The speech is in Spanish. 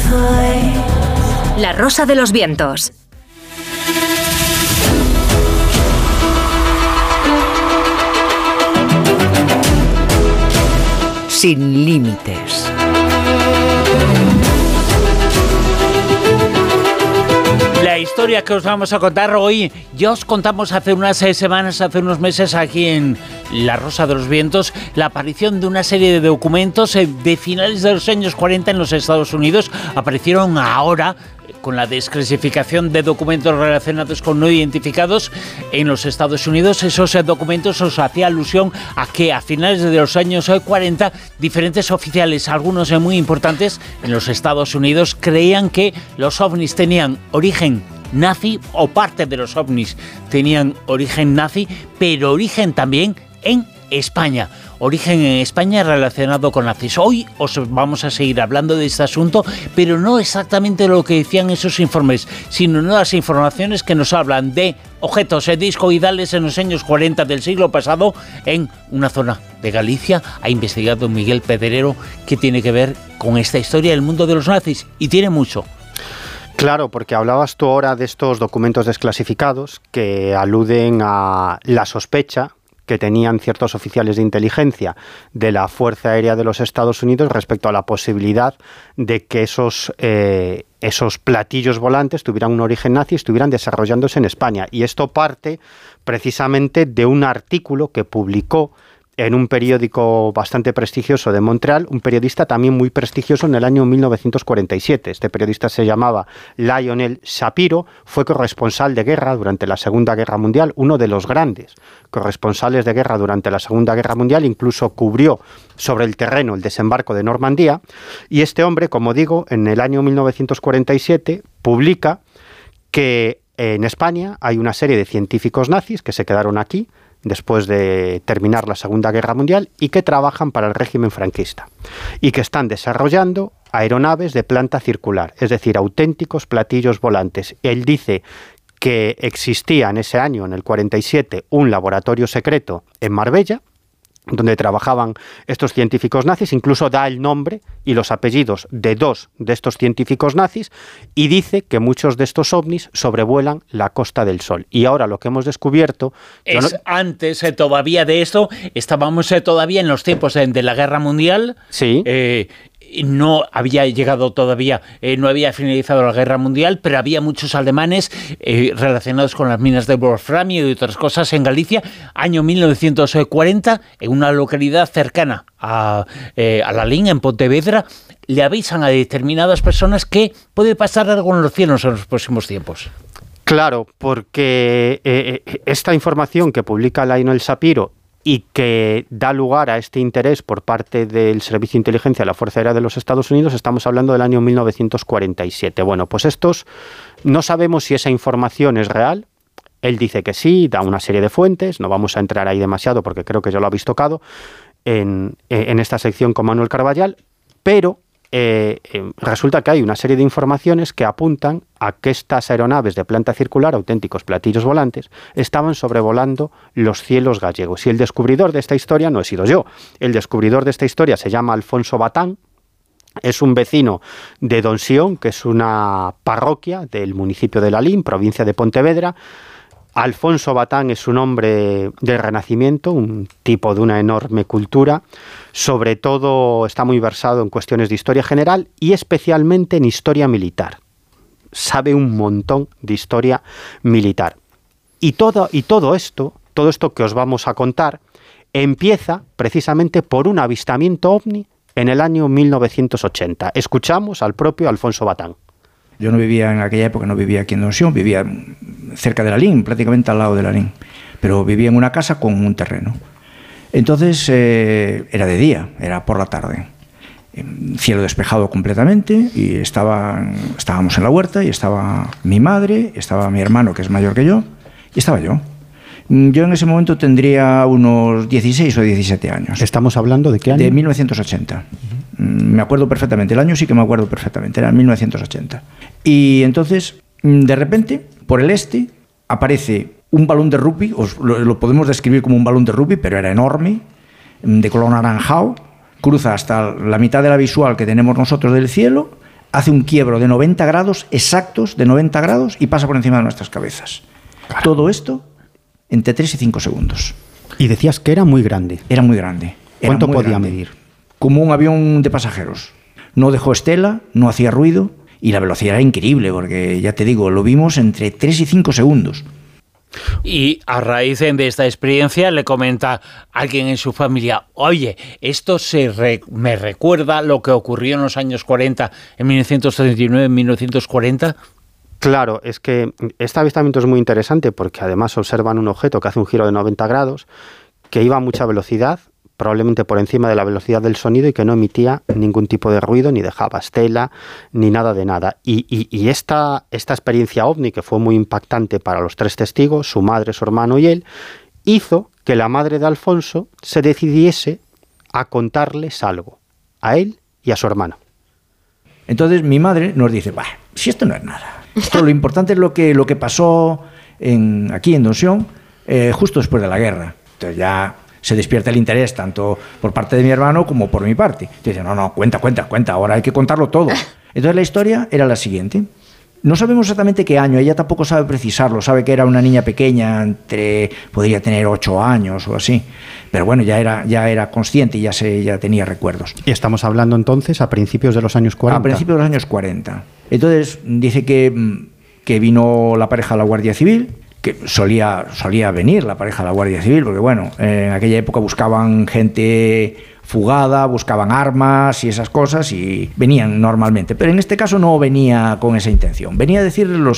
La Rosa de los Vientos. Sin límites. La historia que os vamos a contar hoy, ya os contamos hace unas semanas, hace unos meses aquí en La Rosa de los Vientos, la aparición de una serie de documentos de finales de los años 40 en los Estados Unidos. Aparecieron ahora con la desclasificación de documentos relacionados con no identificados en los Estados Unidos. Esos documentos os hacía alusión a que a finales de los años 40 diferentes oficiales, algunos muy importantes en los Estados Unidos, creían que los ovnis tenían origen nazi, o parte de los ovnis tenían origen nazi, pero origen también en España. Origen en España relacionado con nazis. Hoy os vamos a seguir hablando de este asunto, pero no exactamente lo que decían esos informes, sino nuevas informaciones que nos hablan de objetos discoidales en los años 40 del siglo pasado en una zona de Galicia. Ha investigado Miguel Pedrero qué tiene que ver con esta historia del mundo de los nazis, y tiene mucho. Claro, porque hablabas tú ahora de estos documentos desclasificados que aluden a la sospecha que tenían ciertos oficiales de inteligencia de la Fuerza Aérea de los Estados Unidos respecto a la posibilidad de que esos platillos volantes tuvieran un origen nazi y estuvieran desarrollándose en España. Y esto parte precisamente de un artículo que publicó en un periódico bastante prestigioso de Montreal, un periodista también muy prestigioso en el año 1947. Este periodista se llamaba Lionel Shapiro, fue corresponsal de guerra durante la Segunda Guerra Mundial, uno de los grandes corresponsales de guerra durante la Segunda Guerra Mundial, incluso cubrió sobre el terreno el desembarco de Normandía, y este hombre, como digo, en el año 1947 publica que en España hay una serie de científicos nazis que se quedaron aquí después de terminar la Segunda Guerra Mundial y que trabajan para el régimen franquista y que están desarrollando aeronaves de planta circular, es decir, auténticos platillos volantes. Él dice que existía en ese año, en el 47, un laboratorio secreto en Marbella, donde trabajaban estos científicos nazis, incluso da el nombre y los apellidos de dos de estos científicos nazis, y dice que muchos de estos ovnis sobrevuelan la Costa del Sol. Y ahora lo que hemos descubierto... Antes todavía de esto, estábamos todavía en los tiempos de la Guerra Mundial. Sí. No había llegado todavía, no había finalizado la Guerra Mundial, pero había muchos alemanes relacionados con las minas de wolframio y otras cosas en Galicia. Año 1940, en una localidad cercana a Lalín, en Pontevedra, le avisan a determinadas personas que puede pasar algo en los cielos en los próximos tiempos. Claro, porque esta información que publica Lionel Shapiro y que da lugar a este interés por parte del Servicio de Inteligencia de la Fuerza Aérea de los Estados Unidos, estamos hablando del año 1947. Bueno, pues no sabemos si esa información es real. Él dice que sí, da una serie de fuentes, no vamos a entrar ahí demasiado porque creo que ya lo habéis tocado en esta sección con Manuel Carballal, pero resulta que hay una serie de informaciones que apuntan a que estas aeronaves de planta circular, auténticos platillos volantes, estaban sobrevolando los cielos gallegos. Y el descubridor de esta historia no he sido yo. El descubridor de esta historia se llama Alfonso Batán. Es un vecino de Don Sion, que es una parroquia del municipio de Lalín, provincia de Pontevedra. Alfonso Batán es un hombre del Renacimiento, un tipo de una enorme cultura, sobre todo está muy versado en cuestiones de historia general y especialmente en historia militar. Sabe un montón de historia militar. Y todo esto que os vamos a contar, empieza precisamente por un avistamiento ovni en el año 1980. Escuchamos al propio Alfonso Batán. Yo no vivía en aquella época, no vivía aquí en Don Sion, vivía cerca de Lalín, prácticamente al lado de Lalín, pero vivía en una casa con un terreno. Entonces era de día, era por la tarde, cielo despejado completamente, y estábamos en la huerta, y estaba mi madre, estaba mi hermano, que es mayor que yo, y estaba yo. Yo en ese momento tendría unos 16 o 17 años. ¿Estamos hablando de qué año? De 1980. Me acuerdo perfectamente, el año sí que me acuerdo perfectamente, era 1980. Y entonces, de repente, por el este, aparece un balón de rugby, lo podemos describir como un balón de rugby, pero era enorme, de color anaranjado, cruza hasta la mitad de la visual que tenemos nosotros del cielo, hace un quiebro de 90 grados, exactos de 90 grados, y pasa por encima de nuestras cabezas. Claro. Todo esto entre 3 y 5 segundos. Y decías que era muy grande. Era muy grande. ¿Cuánto podía medir? Como un avión de pasajeros. No dejó estela, no hacía ruido, y la velocidad era increíble, porque ya te digo, lo vimos entre 3 y 5 segundos. Y a raíz de esta experiencia le comenta alguien en su familia: oye, esto me recuerda lo que ocurrió en los años 40, en 1939, en 1940. Claro, es que este avistamiento es muy interesante porque además observan un objeto que hace un giro de 90 grados, que iba a mucha velocidad, probablemente por encima de la velocidad del sonido, y que no emitía ningún tipo de ruido, ni dejaba estela, ni nada de nada. Y esta experiencia ovni, que fue muy impactante para los 3 testigos, su madre, su hermano y él, hizo que la madre de Alfonso se decidiese a contarles algo, a él y a su hermano. Entonces mi madre nos dice: bah, si esto no es nada. Esto, lo importante es lo que pasó aquí en Donsión justo después de la guerra. Entonces ya se despierta el interés tanto por parte de mi hermano como por mi parte. Dice: no, cuenta, ahora hay que contarlo todo. Entonces la historia era la siguiente. No sabemos exactamente qué año, ella tampoco sabe precisarlo, sabe que era una niña pequeña, podría tener 8 años o así, pero bueno, ya era consciente y ya tenía recuerdos. Y estamos hablando entonces a principios de los años 40. A principios de los años 40. Entonces dice que vino la pareja de la Guardia Civil, que solía venir la pareja de la Guardia Civil, porque bueno, en aquella época buscaban gente fugada, buscaban armas y esas cosas, y venían normalmente, pero en este caso no venía con esa intención, venía a decirle lo